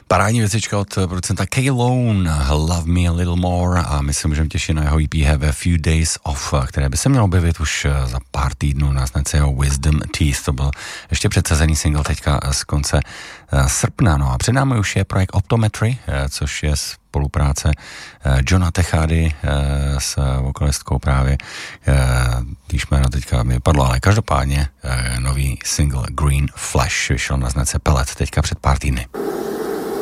Parádní věcička od producenta K-Lone, Love Me a Little More, a my se můžeme těšit na jeho EP Have a Few Days Off, které by se mělo objevit už za pár týdnů na značce jeho Wisdom Teeth. To byl ještě předsazený single teďka z konce srpna. No a před námi už je projekt Optometry, což je spolupráce Johna Techady s vokalistkou právě, když jméno teďka mi padlo, ale každopádně nový single Green Flash vyšel na značce Pellet teďka před pár týdny.